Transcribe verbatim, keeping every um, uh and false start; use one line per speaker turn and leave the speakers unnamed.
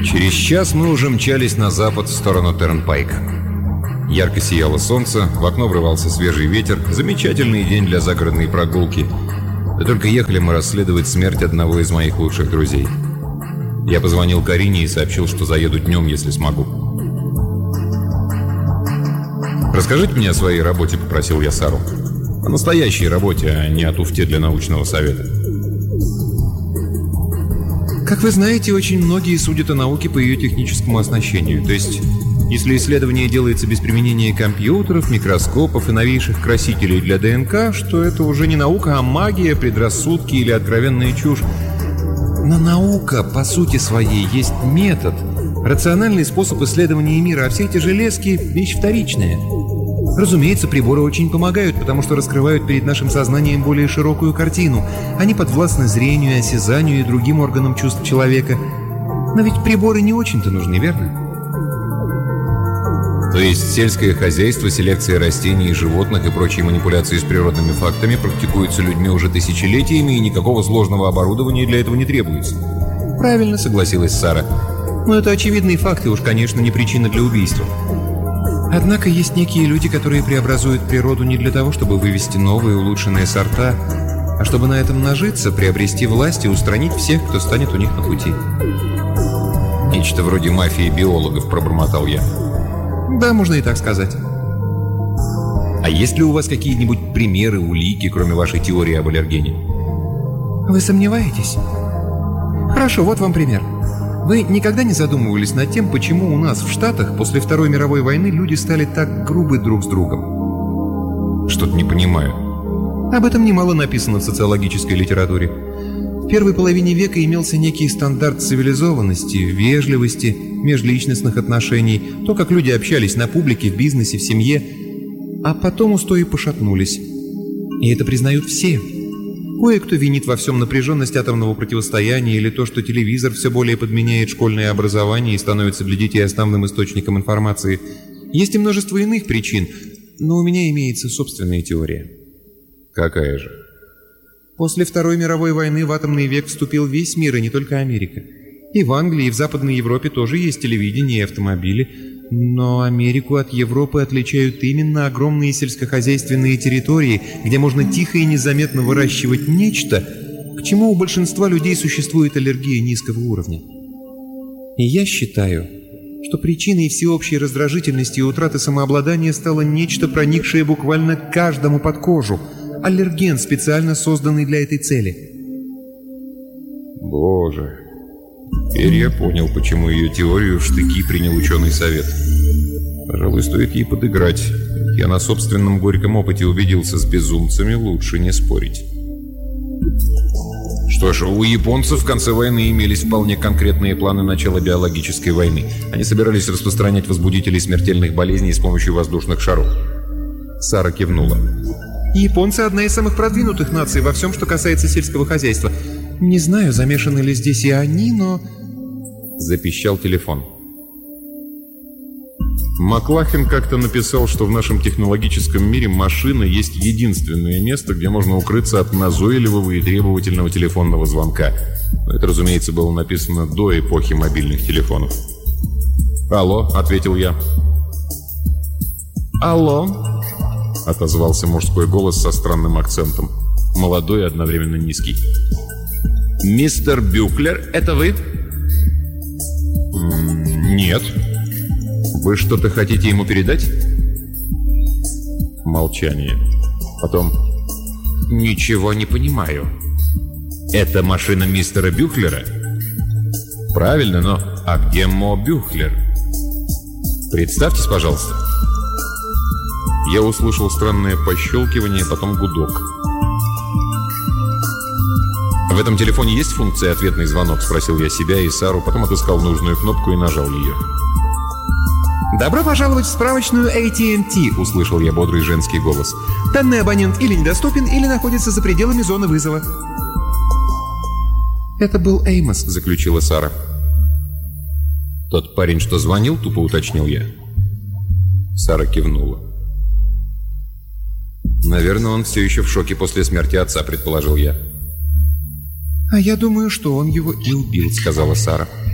Через час мы уже мчались на запад в сторону Тернпайк. Ярко сияло солнце, в окно врывался свежий ветер. Замечательный день для загородной прогулки. Да только ехали мы расследовать смерть одного из моих лучших друзей. Я позвонил Карине и сообщил, что заеду днем, если смогу. «Расскажите мне о своей работе», — попросил я Сару. «О настоящей работе, а не о туфте для научного совета».
Как вы знаете, очень многие судят о науке по ее техническому оснащению. То есть, если исследование делается без применения компьютеров, микроскопов и новейших красителей для ДНК, что это уже не наука, а магия, предрассудки или откровенная чушь. Но наука, по сути своей, есть метод, рациональный способ исследования мира, а все эти железки – вещь вторичная. Разумеется, приборы очень помогают, потому что раскрывают перед нашим сознанием более широкую картину. Они подвластны зрению, осязанию и другим органам чувств человека. Но ведь приборы не очень-то нужны, верно?
То есть сельское хозяйство, селекция растений и животных и прочие манипуляции с природными фактами практикуются людьми уже тысячелетиями, и никакого сложного оборудования для этого не требуется.
Правильно, согласилась Сара. Но это очевидные факты, уж, конечно, не причина для убийства. Однако есть некие люди, которые преобразуют природу не для того, чтобы вывести новые улучшенные сорта, а чтобы на этом нажиться, приобрести власть и устранить всех, кто станет у них на пути.
Нечто вроде мафии биологов, пробормотал я.
Да, можно и так сказать.
А есть ли у вас какие-нибудь примеры, улики, кроме вашей теории об аллергене?
Вы сомневаетесь? Хорошо, вот вам пример. Вы никогда не задумывались над тем, почему у нас в Штатах после Второй мировой войны люди стали так грубы друг с другом?
Что-то не понимаю.
Об этом немало написано в социологической литературе. В первой половине века имелся некий стандарт цивилизованности, вежливости, межличностных отношений, то, как люди общались на публике, в бизнесе, в семье. А потом устои пошатнулись. И это признают все. Кое-кто винит во всем напряженность атомного противостояния или то, что телевизор все более подменяет школьное образование и становится для детей основным источником информации. Есть и множество иных причин, но у меня имеется собственная теория.
Какая же?
После Второй мировой войны в атомный век вступил весь мир, и не только Америка. И в Англии, и в Западной Европе тоже есть телевидение и автомобили. Но Америку от Европы отличают именно огромные сельскохозяйственные территории, где можно тихо и незаметно выращивать нечто, к чему у большинства людей существует аллергия низкого уровня. И я считаю, что причиной всеобщей раздражительности и утраты самообладания стало нечто, проникшее буквально каждому под кожу – аллерген, специально созданный для этой цели.
Боже... Теперь я понял, почему ее теорию в штыки принял ученый совет. Пожалуй, стоит ей подыграть. Я на собственном горьком опыте убедился, с безумцами лучше не спорить. Что ж, у японцев в конце войны имелись вполне конкретные планы начала биологической войны. Они собирались распространять возбудители смертельных болезней с помощью воздушных шаров. Сара кивнула.
Японцы – одна из самых продвинутых наций во всем, что касается сельского хозяйства. Не знаю, замешаны ли здесь и они, но...
Запищал телефон. Маклахен как-то написал, что в нашем технологическом мире машина есть единственное место, где можно укрыться от назойливого и требовательного телефонного звонка. Но это, разумеется, было написано до эпохи мобильных телефонов. «Алло», — ответил я.
«Алло»,
— отозвался мужской голос со странным акцентом. Молодой и одновременно низкий. «Мистер Бюхлер, это вы?» «Нет». «Вы что-то хотите ему передать?» Молчание. Потом: «Ничего не понимаю. Это машина мистера Бюхлера?» «Правильно, но... А где Мо Бюхлер?» «Представьтесь, пожалуйста». Я услышал странное пощелкивание, потом гудок. «В этом телефоне есть функция «ответный звонок»?» — спросил я себя и Сару, потом отыскал нужную кнопку и нажал ее.
«Добро пожаловать в справочную эй ти энд ти», — услышал я бодрый женский голос. «Данный абонент или недоступен, или находится за пределами зоны вызова». «Это был Эймос», — заключила Сара.
«Тот парень, что звонил?» — тупо уточнил я. Сара кивнула. «Наверное, он все еще в шоке после смерти отца», — предположил я.
«А я думаю, что он его и убил», — сказала Сара.